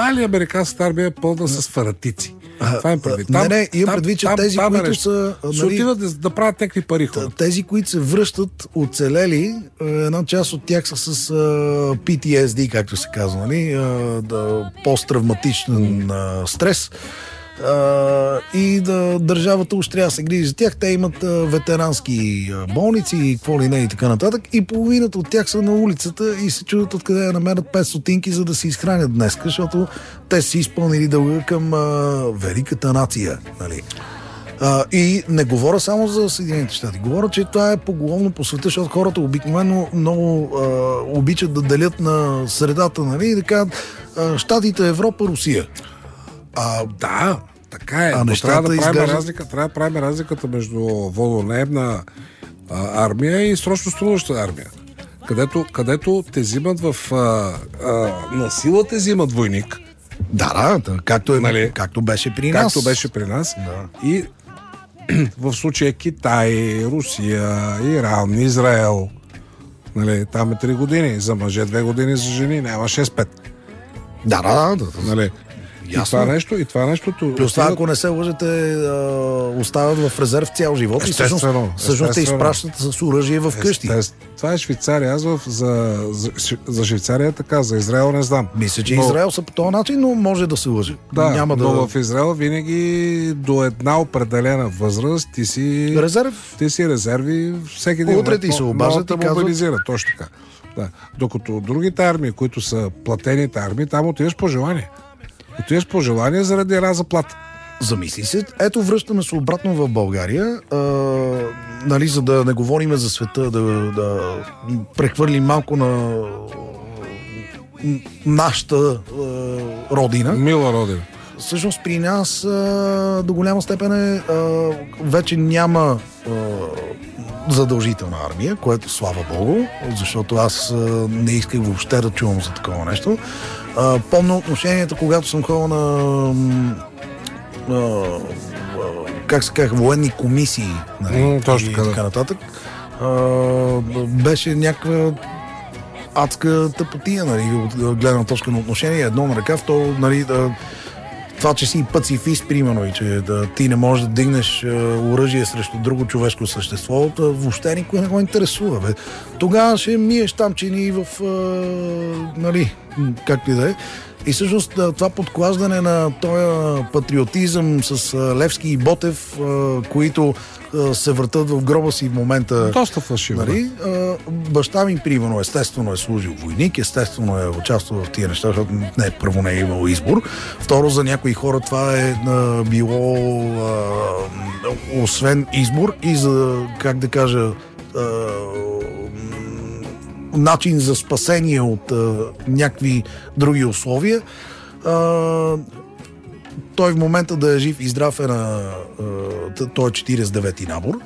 Едва ли американската армия е пълна с фанатици? Това е предвид. Имам предвид, че тези, които са... Ще отиват да правят някакви пари хора. Тези, които се връщат оцелели, една част от тях са с PTSD, както се казва, нали? Посттравматичен стрес. И държавата уж трябва да се грижи за тях. Те имат ветерански болници и какво ли не и така нататък. И половината от тях са на улицата и се чудят откъде да намерят 5 стотинки, за да се изхранят днес, защото те са изпълнили дълга към великата нация. Нали? И не говоря само за Съединените щати. Говоря, че това е поголовно по света, защото хората обикновено много обичат да делят на средата, нали? И да кажат Щатите, Европа, Русия. Да, така е. Трябва да правим разликата между волнонаемна армия и срочно струваща армия. Където те взимат на сила те взимат войник. Да, както беше при нас. Както беше при нас. Да. И в случая Китай, Русия, Иран, Израел. Нали, там е 3 години. За мъже 2 години, за жени няма 6-5. Да. Нали. И това нещо... Плюс това, ако не се лъжете, остават в резерв цял живот. Естествено. И всъщност те изпращат с оръжие в къщи. Това е Швейцария. Аз за Швейцария така, за Израел не знам. Мисля, че Израел са по този начин, но може да се лъже. Да, но в Израел винаги до една определена възраст ти си резерви, всеки ден. Утре ти се обаждат и мобилизират. Точно така. Да. Докато другите армии, които са платените армии, там отиваш по желание. Отиваш по желание заради една заплата. Замисли се. Ето, връщаме се обратно в България, нали, за да не говорим за света, да прехвърлим малко на нашата родина. Мила родина. Всъщност при нас до голяма степен вече няма задължителна армия, което слава Богу, защото аз не исках въобще да чувам за такова нещо. Помня отношенията, когато съм ходил на как се казва, военни комисии, нали, и така нататък. Беше някаква адска тъпотия, нали, от гледна точка на отношение, едно на ръка, второ, нали, това, че си пацифист, примерно, и че ти не можеш да дигнеш оръжие срещу друго човешко същество, въобще никой не го интересува. Бе. Тогава ще миеш там чини в нали, както и да е. И всъщност това подклаждане на този патриотизъм с Левски и Ботев, които се въртат в гроба си в момента. Доста фалшиво. Нали? Баща ми, примерно, естествено е служил войник, естествено е участвал в тия неща, защото първо не е имал избор. Второ, за някои хора това е било освен избор и за, как да кажа, начин за спасение от някакви други условия. Той в момента да е жив и здрав е на той е 49-ти набор.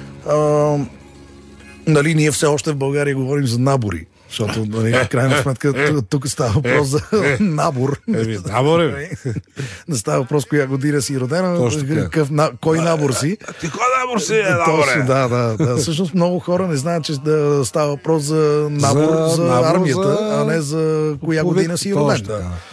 Нали, ние все още в България говорим за набори, защото, нали, в крайна сметка тук става въпрос за набор. Набор е. Не става въпрос коя година си родена, кой набор си. Ти кой набор си е, наборе? Да. Всъщност много хора не знаят, че да става въпрос за набор за армията, а не за коя година си роден.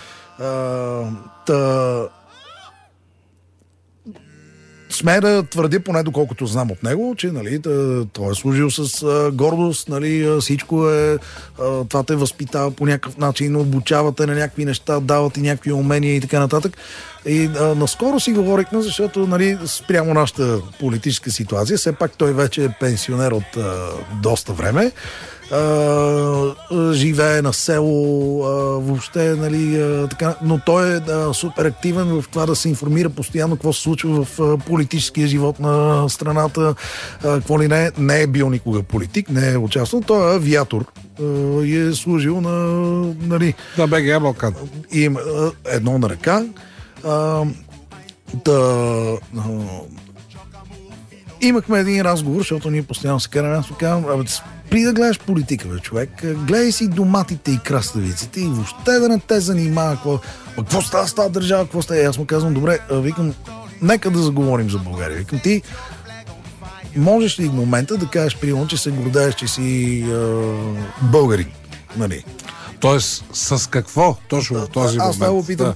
Смея да твърдя, поне доколкото знам от него, че, нали, той е служил с гордост, нали, всичко е, това те възпитава по някакъв начин, обучавате на някакви неща, давате някакви умения и така нататък. И наскоро си говорихме, защото, нали, спрямо нашата политическа ситуация, все пак той вече е пенсионер от доста време. Живее на село, въобще, нали, така, но той е супер активен в това да се информира постоянно какво се случва в политическия живот на страната, какво ли не е бил никога политик, не е участвал, той е авиатор и е служил на, нали, на БГ Балкан. Едно на ръка. Имахме един разговор, защото ние постоянно се караме, аз казвам, при да гледаш политика, бе, човек, гледай си доматите и краставиците и въобще да не те занимава какво става с тази държава, какво става. Аз му казвам, добре, викам, нека да заговорим за България. Викам, ти можеш ли в момента да кажеш, примерно, че се гордееш, че си българин, нали? Тоест, с какво точно в този момент? Аз това опитам.